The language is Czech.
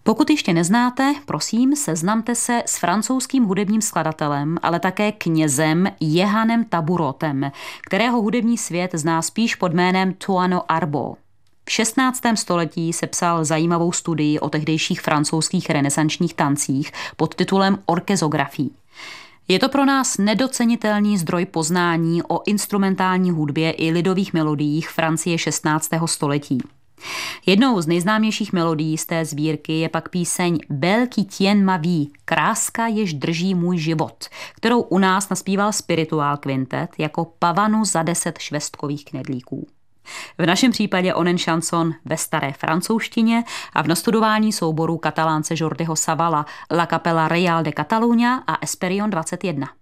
Pokud ještě neznáte, prosím, seznamte se s francouzským hudebním skladatelem, ale také knězem Jehanem Taburotem, kterého hudební svět zná spíš pod jménem Tuano Arbo. V 16. století sepsal zajímavou studii o tehdejších francouzských renesančních tancích pod titulem Orkezografie. Je to pro nás nedocenitelný zdroj poznání o instrumentální hudbě i lidových melodiích Francie 16. století. Jednou z nejznámějších melodií z té sbírky je pak píseň Belle qui tient ma vie, kráska, jež drží můj život, kterou u nás naspíval Spiritual Quintet jako pavanu za 10 švestkových knedlíků. V našem případě onen šanson ve staré francouzštině a v nastudování souboru katalánce Jordiho Savala La Capella Real de Catalunya a Esperion 21.